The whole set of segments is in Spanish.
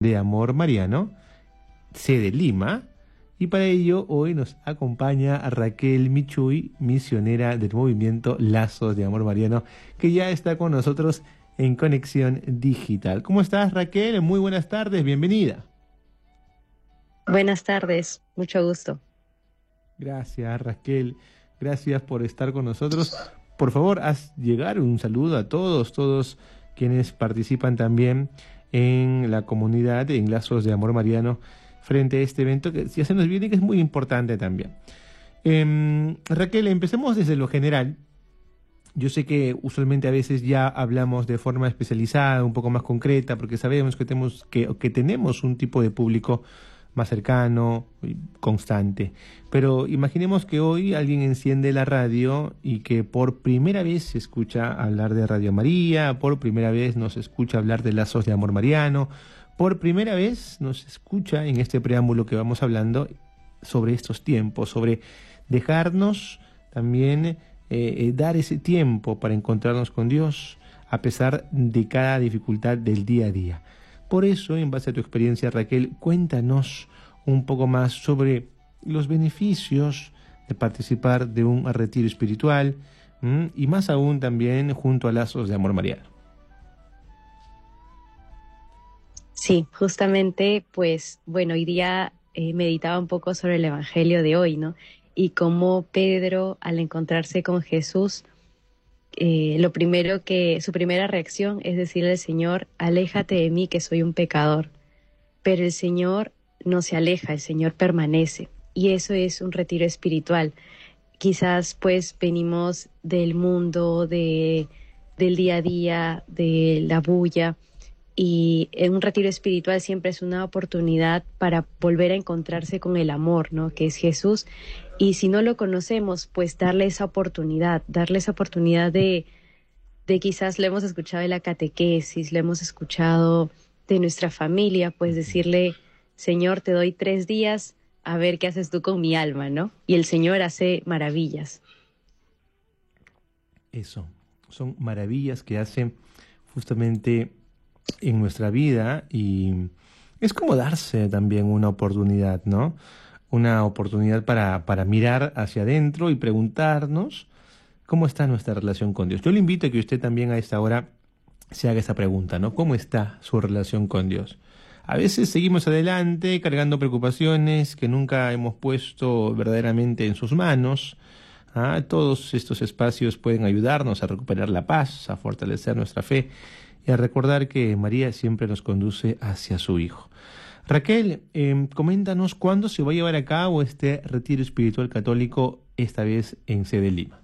de Amor Mariano, sede Lima. Y para ello hoy nos acompaña Raquel Michuy, misionera del movimiento Lazos de Amor Mariano, que ya está con nosotros en Conexión Digital. ¿Cómo estás, Raquel? Muy buenas tardes, bienvenida. Buenas tardes, mucho gusto. Gracias, Raquel. Gracias por estar con nosotros. Por favor, haz llegar un saludo a todos quienes participan también en la comunidad de Lazos de Amor Mariano frente a este evento que ya se nos viene, que es muy importante también. Raquel, empecemos desde lo general. Yo sé que usualmente a veces ya hablamos de forma especializada, un poco más concreta, porque sabemos que tenemos un tipo de público más cercano, constante. Pero imaginemos que hoy alguien enciende la radio y que por primera vez se escucha hablar de Radio María, por primera vez nos escucha hablar de Lazos de Amor Mariano, por primera vez nos escucha en este preámbulo que vamos hablando sobre estos tiempos, sobre dejarnos también dar ese tiempo para encontrarnos con Dios a pesar de cada dificultad del día a día. Por eso, en base a tu experiencia, Raquel, cuéntanos un poco más sobre los beneficios de participar de un retiro espiritual y más aún también junto a Lazos de Amor Mariano. Sí, justamente, pues, bueno, hoy día meditaba un poco sobre el Evangelio de hoy, ¿no? Y cómo Pedro, al encontrarse con Jesús, su primera reacción es decirle al Señor, aléjate de mí que soy un pecador. Pero el Señor no se aleja, el Señor permanece. Y eso es un retiro espiritual. Quizás pues venimos del mundo, del día a día, de la bulla, y en un retiro espiritual siempre es una oportunidad para volver a encontrarse con el amor, ¿no? Que es Jesús. Y si no lo conocemos, pues darle esa oportunidad de quizás lo hemos escuchado de la catequesis, lo hemos escuchado de nuestra familia, pues decirle, Señor, te doy 3 días a ver qué haces tú con mi alma, ¿no? Y el Señor hace maravillas. Eso, son maravillas que hace justamente en nuestra vida y es como darse también una oportunidad, ¿no? Una oportunidad para mirar hacia adentro y preguntarnos cómo está nuestra relación con Dios. Yo le invito a que usted también a esta hora se haga esa pregunta, ¿no? ¿Cómo está su relación con Dios? A veces seguimos adelante cargando preocupaciones que nunca hemos puesto verdaderamente en sus manos. Todos estos espacios pueden ayudarnos a recuperar la paz, a fortalecer nuestra fe y a recordar que María siempre nos conduce hacia su Hijo. Raquel, coméntanos cuándo se va a llevar a cabo este retiro espiritual católico, esta vez en sede Lima.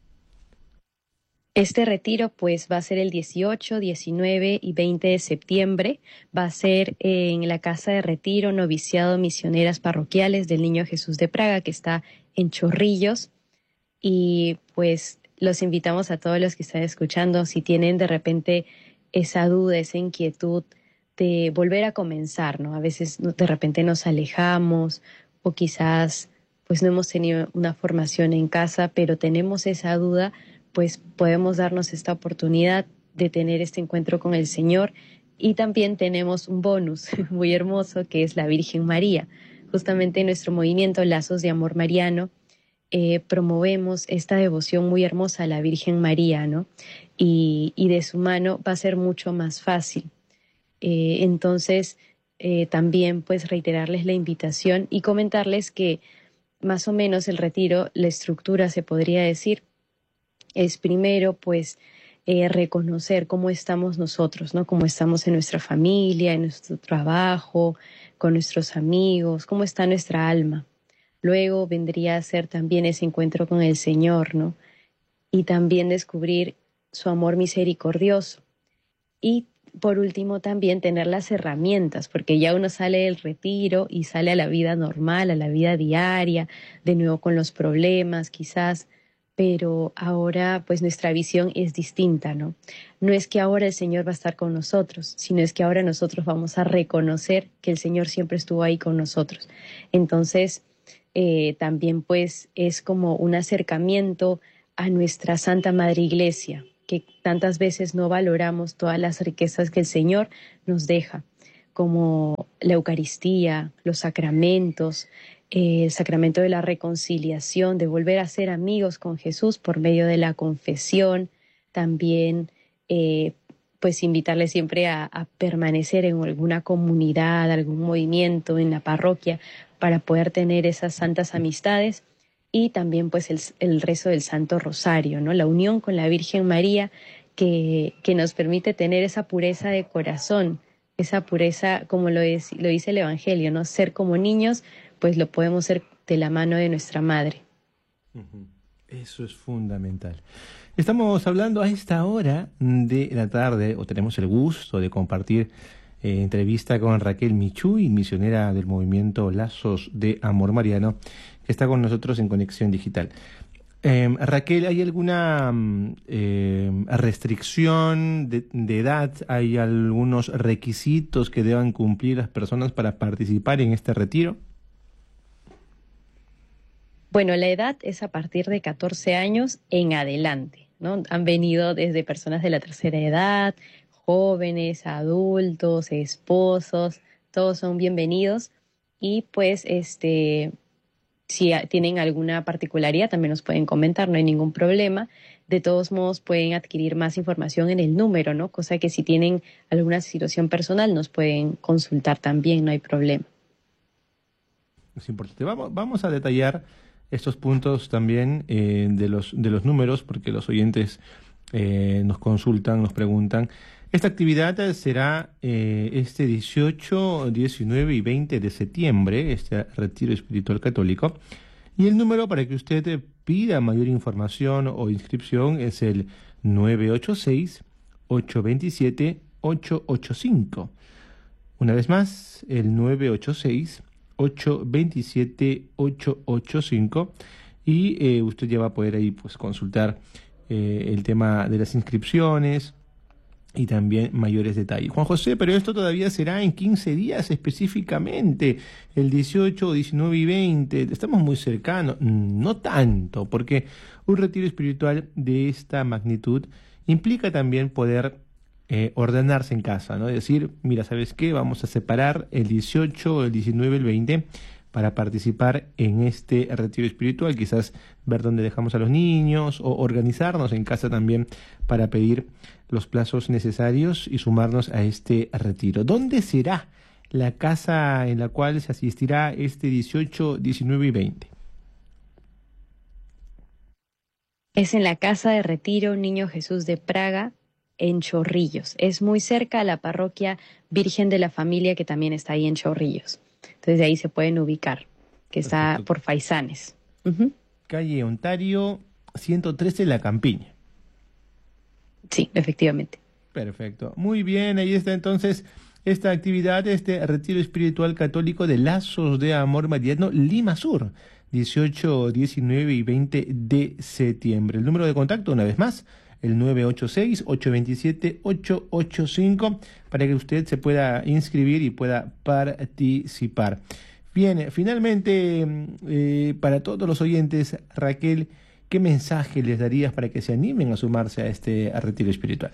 Este retiro pues va a ser el 18, 19 y 20 de septiembre. Va a ser en la Casa de Retiro Noviciado Misioneras Parroquiales del Niño Jesús de Praga, que está en Chorrillos. Y pues los invitamos a todos los que están escuchando, si tienen de repente esa duda, esa inquietud de volver a comenzar, ¿no? A veces de repente nos alejamos o quizás pues no hemos tenido una formación en casa, pero tenemos esa duda, pues podemos darnos esta oportunidad de tener este encuentro con el Señor. Y también tenemos un bonus muy hermoso que es la Virgen María. Justamente en nuestro movimiento Lazos de Amor Mariano promovemos esta devoción muy hermosa a la Virgen María, ¿no? Y de su mano va a ser mucho más fácil. Entonces, también pues reiterarles la invitación y comentarles que más o menos el retiro, la estructura se podría decir, es primero pues reconocer cómo estamos nosotros, ¿no? Cómo estamos en nuestra familia, en nuestro trabajo, con nuestros amigos, cómo está nuestra alma. Luego vendría a ser también ese encuentro con el Señor, ¿no? Y también descubrir su amor misericordioso. Y por último también tener las herramientas, porque ya uno sale del retiro y sale a la vida normal, a la vida diaria, de nuevo con los problemas quizás, pero ahora pues nuestra visión es distinta, ¿no? No es que ahora el Señor va a estar con nosotros, sino es que ahora nosotros vamos a reconocer que el Señor siempre estuvo ahí con nosotros. Entonces, también pues es como un acercamiento a nuestra Santa Madre Iglesia, que tantas veces no valoramos todas las riquezas que el Señor nos deja, como la Eucaristía, los sacramentos, el sacramento de la reconciliación, de volver a ser amigos con Jesús por medio de la confesión, también pues invitarles siempre a permanecer en alguna comunidad, algún movimiento en la parroquia para poder tener esas santas amistades, y también pues el rezo del Santo Rosario, ¿no? La unión con la Virgen María que nos permite tener esa pureza de corazón, esa pureza como lo dice el Evangelio, ¿no? Ser como niños, pues lo podemos ser de la mano de nuestra Madre. Eso es fundamental. Estamos hablando a esta hora de la tarde, o tenemos el gusto de compartir entrevista con Raquel Michuy, misionera del movimiento Lazos de Amor Mariano, que está con nosotros en Conexión Digital. Raquel, ¿hay alguna restricción de edad? ¿Hay algunos requisitos que deban cumplir las personas para participar en este retiro? Bueno, la edad es a partir de 14 años en adelante, ¿no? Han venido desde personas de la tercera edad, jóvenes, adultos, esposos, todos son bienvenidos. Y pues si tienen alguna particularidad también nos pueden comentar, no hay ningún problema. De todos modos pueden adquirir más información en el número, ¿no? Cosa que si tienen alguna situación personal nos pueden consultar también, no hay problema. Es importante. Vamos a detallar estos puntos también de los números, porque los oyentes nos consultan, nos preguntan. Esta actividad será este 18, 19 y 20 de septiembre, este retiro espiritual católico. Y el número para que usted pida mayor información o inscripción es el 986-827-885. Una vez más, el 986-827-885, y usted ya va a poder ahí pues consultar el tema de las inscripciones y también mayores detalles. Juan José, pero esto todavía será en 15 días específicamente, el 18, 19 y 20. Estamos muy cercanos, no tanto, porque un retiro espiritual de esta magnitud implica también poder ordenarse en casa, ¿no? Es decir, mira, ¿sabes qué? Vamos a separar el 18, el 19, el 20 para participar en este retiro espiritual, quizás ver dónde dejamos a los niños o organizarnos en casa también para pedir los plazos necesarios y sumarnos a este retiro. ¿Dónde será la casa en la cual se asistirá este 18, 19 y 20? Es en la Casa de Retiro Niño Jesús de Praga, en Chorrillos. Es muy cerca a la parroquia Virgen de la Familia, que también está ahí en Chorrillos. Entonces de ahí se pueden ubicar, que está Perfecto. por Faisanes. Calle Ontario, 113, La Campiña. Sí, efectivamente. Perfecto. Muy bien, ahí está entonces esta actividad, este retiro espiritual católico de Lazos de Amor Mariano, Lima Sur, 18, 19 y 20 de septiembre. El número de contacto, una vez más, el 986-827-885, para que usted se pueda inscribir y pueda participar. Bien, finalmente, para todos los oyentes, Raquel, ¿qué mensaje les darías para que se animen a sumarse a este retiro espiritual?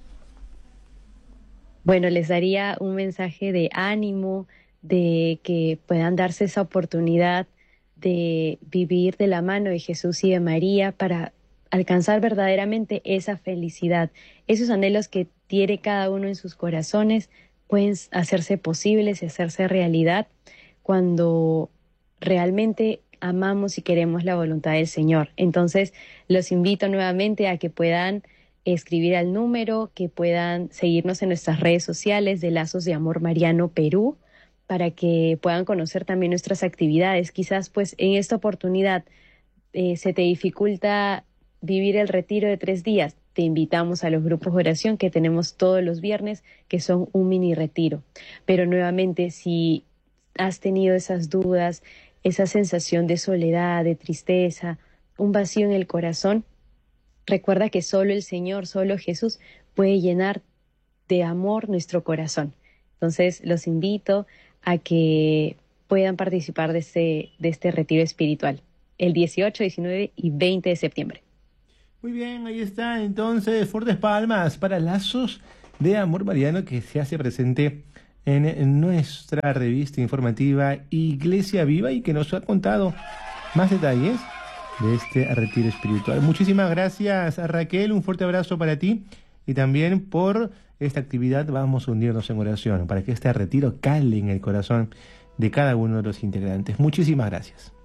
Bueno, les daría un mensaje de ánimo, de que puedan darse esa oportunidad de vivir de la mano de Jesús y de María para alcanzar verdaderamente esa felicidad. Esos anhelos que tiene cada uno en sus corazones pueden hacerse posibles y hacerse realidad cuando realmente amamos y queremos la voluntad del Señor. Entonces, los invito nuevamente a que puedan escribir al número, que puedan seguirnos en nuestras redes sociales de Lazos de Amor Mariano Perú, para que puedan conocer también nuestras actividades. Quizás pues en esta oportunidad se te dificulta vivir el retiro de 3 días. Te invitamos a los grupos de oración que tenemos todos los viernes, que son un mini retiro. Pero nuevamente, si has tenido esas dudas, esa sensación de soledad, de tristeza, un vacío en el corazón, recuerda que solo el Señor, solo Jesús puede llenar de amor nuestro corazón. Entonces los invito a que puedan participar de este retiro espiritual el 18, 19 y 20 de septiembre. Muy bien, ahí está entonces, fuertes palmas para Lazos de Amor Mariano, que se hace presente en nuestra revista informativa Iglesia Viva y que nos ha contado más detalles de este retiro espiritual. Muchísimas gracias, Raquel, un fuerte abrazo para ti y también por esta actividad. Vamos a unirnos en oración para que este retiro cale en el corazón de cada uno de los integrantes. Muchísimas gracias.